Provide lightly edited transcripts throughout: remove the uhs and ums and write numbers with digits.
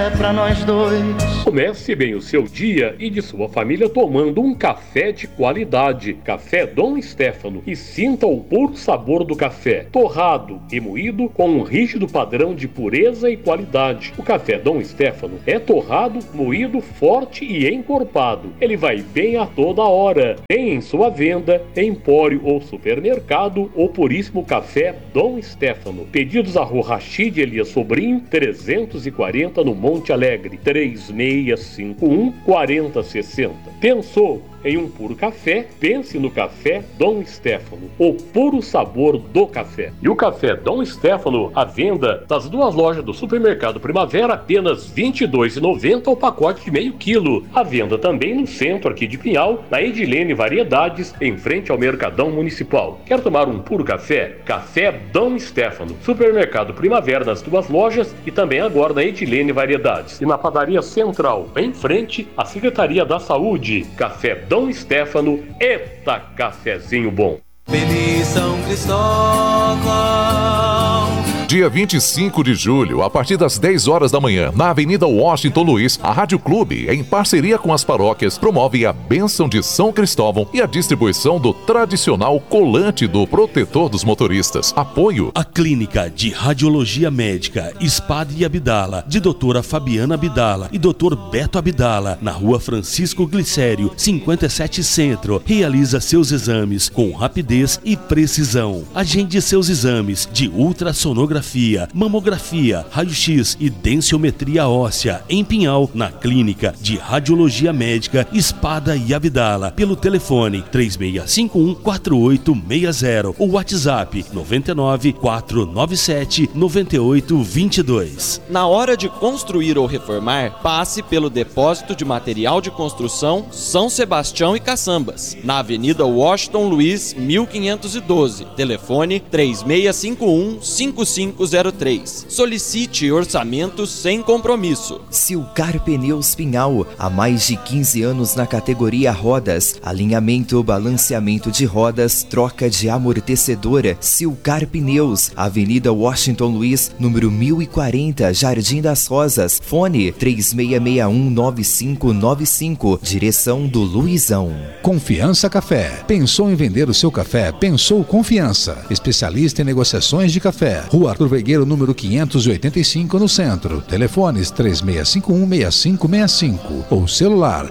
café pra nós dois. Comece bem o seu dia e de sua família tomando um café de qualidade. Café Dom Stefano. E sinta o puro sabor do café. Torrado e moído com um rígido padrão de pureza e qualidade. O café Dom Stefano é torrado, moído, forte e encorpado. Ele vai bem a toda hora. Tem em sua venda, empório ou supermercado, o puríssimo café Dom Stefano. Pedidos à Rua Rachid Elias Sobrinho, 340 no Monte Alegre, 3651 4060. Pensou em um puro café? Pense no café Dom Stefano, o puro sabor do café. E o café Dom Stefano, à venda das duas lojas do Supermercado Primavera, apenas R$ 22,90 o pacote de meio quilo. À venda também no centro aqui de Pinhal, na Edilene Variedades, em frente ao Mercadão Municipal. Quer tomar um puro café? Café Dom Stefano. Supermercado Primavera nas duas lojas e também agora na Edilene Variedades. E na Padaria Central, em frente à Secretaria da Saúde. Café Dom Stefano, eita cafezinho bom. Feliz São Cristóvão. Dia 25 de julho, a partir das 10 horas da manhã, na Avenida Washington Luiz, a Rádio Clube, em parceria com as paróquias, promove a bênção de São Cristóvão e a distribuição do tradicional colante do protetor dos motoristas. Apoio a Clínica de Radiologia Médica Espada e Abdala, de doutora Fabiana Abdala e doutor Beto Abdala, na Rua Francisco Glicério, 57 Centro. Realiza seus exames com rapidez e precisão. Agende seus exames de ultrassonografia, mamografia, raio-x e densiometria óssea em Pinhal, na Clínica de Radiologia Médica Espada e Abdala, pelo telefone 3651-4860 ou WhatsApp 99-497-9822. Na hora de construir ou reformar, passe pelo Depósito de Material de Construção São Sebastião e Caçambas, na Avenida Washington Luiz, 1512, telefone 3651-5503. Solicite orçamento sem compromisso. Silcar Pneus Pinhal, há mais de 15 anos na categoria rodas, alinhamento, balanceamento de rodas, troca de amortecedora. Silcar Pneus, Avenida Washington Luiz, número 1040, Jardim das Rosas. Fone 3661-9595, direção do Luizão. Confiança Café. Pensou em vender o seu café? Pensou Confiança. Especialista em negociações de café. Rua Arthur Vergueiro, número 585, no centro. Telefones 3651-6565 ou celular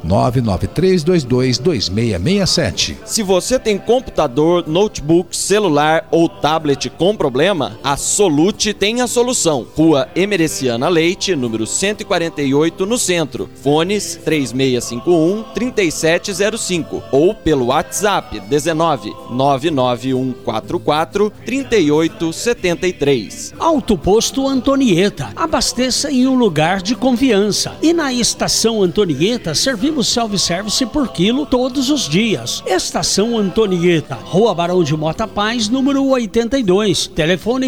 993222667. Se você tem computador, notebook, celular ou tablet com problema, a Solute tem a solução. Rua Emereciana Leite, número 148, no centro. Fones 3651-3705 ou pelo WhatsApp 19-99144-3873. Auto Posto Antonieta. Abasteça em um lugar de confiança. E na Estação Antonieta, servimos self-service por quilo todos os dias. Estação Antonieta, Rua Barão de Mota Paz, número 82. Telefone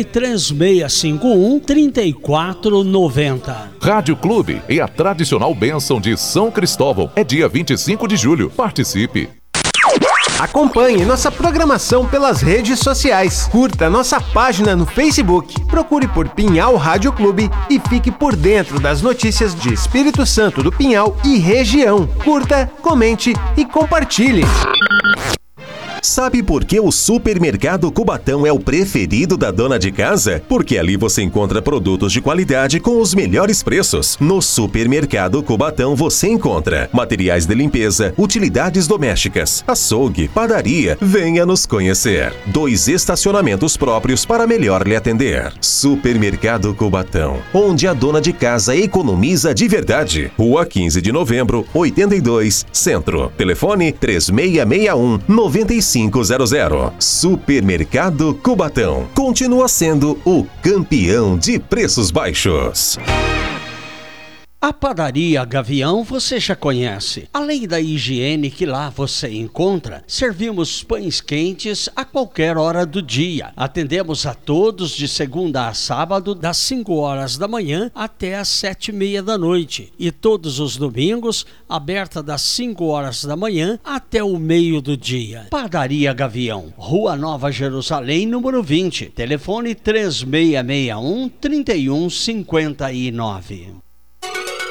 3651-3490. Rádio Clube e a tradicional bênção de São Cristóvão. É dia 25 de julho. Participe. Acompanhe nossa programação pelas redes sociais. Curta nossa página no Facebook. Procure por Pinhal Rádio Clube e fique por dentro das notícias de Espírito Santo do Pinhal e região. Curta, comente e compartilhe. Sabe por que o Supermercado Cubatão é o preferido da dona de casa? Porque ali você encontra produtos de qualidade com os melhores preços. No Supermercado Cubatão você encontra materiais de limpeza, utilidades domésticas, açougue, padaria. Venha nos conhecer. 2 estacionamentos próprios para melhor lhe atender. Supermercado Cubatão, onde a dona de casa economiza de verdade. Rua 15 de Novembro, 82, Centro. Telefone 3661-9500. Supermercado Cubatão continua sendo o campeão de preços baixos. A Padaria Gavião você já conhece. Além da higiene que lá você encontra, servimos pães quentes a qualquer hora do dia. Atendemos a todos de segunda a sábado, das 5 horas da manhã até as 7:30 da noite. E todos os domingos, aberta das 5 horas da manhã até o meio do dia. Padaria Gavião, Rua Nova Jerusalém, número 20. Telefone 3661-3159.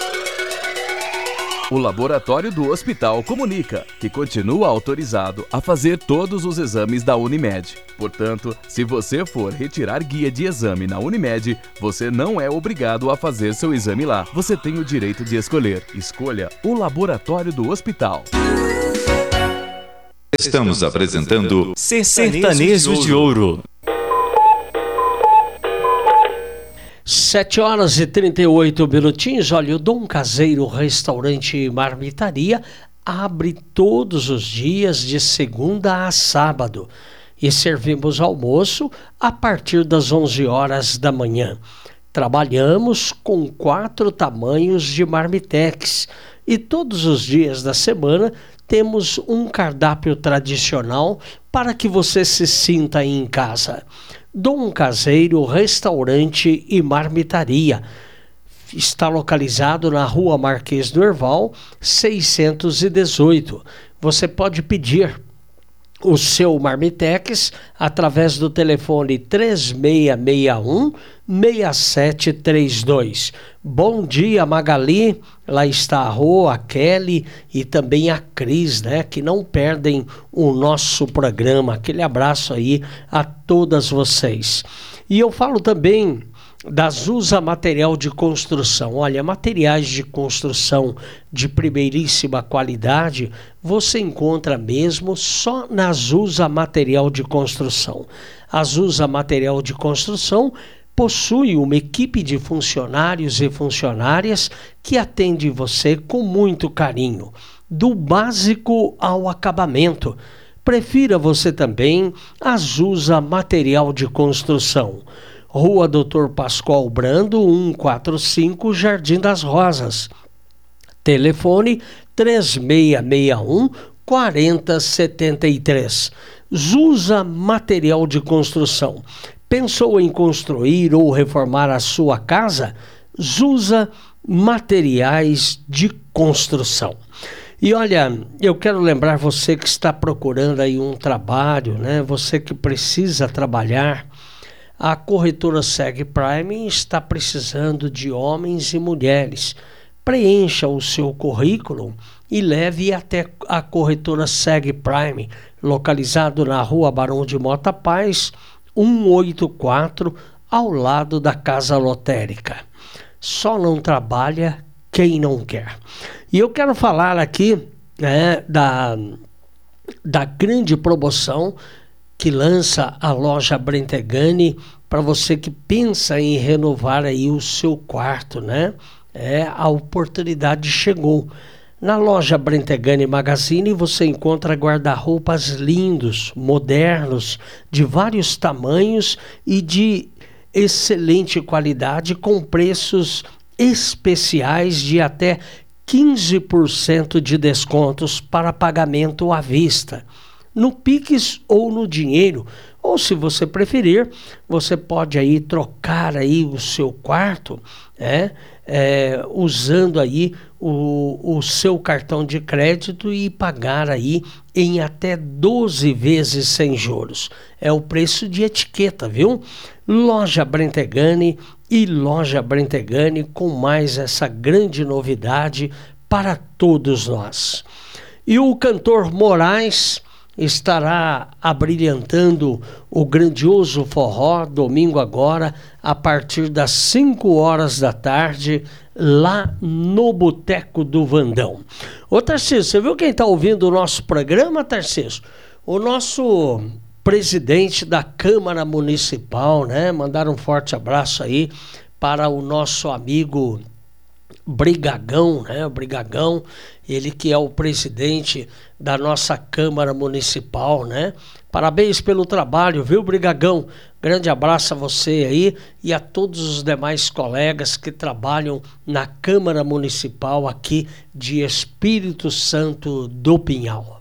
O laboratório do hospital comunica que continua autorizado a fazer todos os exames da Unimed. Portanto, se você for retirar guia de exame na Unimed, você não é obrigado a fazer seu exame lá. Você tem o direito de escolher. Escolha o laboratório do hospital. Estamos apresentando Sertanejo de Ouro. 7h38. Olha, o Dom Caseiro Restaurante e Marmitaria abre todos os dias de segunda a sábado e servimos almoço a partir das 11 horas da manhã. Trabalhamos com 4 tamanhos de marmitex e todos os dias da semana temos um cardápio tradicional para que você se sinta em casa. Dom Caseiro Restaurante e Marmitaria está localizado na Rua Marquês do Herval, 618. Você pode pedir o seu marmitex através do telefone 3661-6732. Bom dia, Magali. Lá está a Rô, a Kelly e também a Cris, né? Que não perdem o nosso programa. Aquele abraço aí a todas vocês. E eu falo também da Zusa Material de Construção. Olha, materiais de construção de primeiríssima qualidade você encontra mesmo só na Zusa Material de Construção. A Zusa Material de Construção possui uma equipe de funcionários e funcionárias que atende você com muito carinho, do básico ao acabamento. Prefira você também a Zusa Material de Construção. Rua Dr. Pascoal Brando, 145, Jardim das Rosas. Telefone 3661-4073. Zusa Material de Construção. Pensou em construir ou reformar a sua casa? Zusa Materiais de Construção. E olha, eu quero lembrar você que está procurando aí um trabalho, né? Você que precisa trabalhar. A corretora Seg Prime está precisando de homens e mulheres. Preencha o seu currículo e leve até a corretora Seg Prime, localizado na Rua Barão de Mota Paz, 184, ao lado da Casa Lotérica. Só não trabalha quem não quer. E eu quero falar aqui da grande promoção que lança a loja Brentegani para você que pensa em renovar aí o seu quarto, né? A oportunidade chegou. Na loja Brentegani Magazine você encontra guarda-roupas lindos, modernos, de vários tamanhos e de excelente qualidade, com preços especiais de até 15% de descontos para pagamento à vista, no Pix ou no dinheiro. Ou se você preferir, você pode aí trocar aí o seu quarto, usando aí o seu cartão de crédito e pagar aí em até 12 vezes sem juros. É o preço de etiqueta, viu? Loja Brentegani e Loja Brentegani com mais essa grande novidade para todos nós. E o cantor Moraes estará abrilhantando o grandioso forró domingo agora, a partir das 5 horas da tarde, lá no Boteco do Vandão. Ô Tarcísio, você viu quem está ouvindo o nosso programa, Tarcísio? O nosso presidente da Câmara Municipal, né? Mandar um forte abraço aí para o nosso amigo Brigagão, né? O Brigagão, ele que é o presidente da nossa Câmara Municipal, né? Parabéns pelo trabalho, viu, Brigagão? Grande abraço a você aí e a todos os demais colegas que trabalham na Câmara Municipal aqui de Espírito Santo do Pinhal.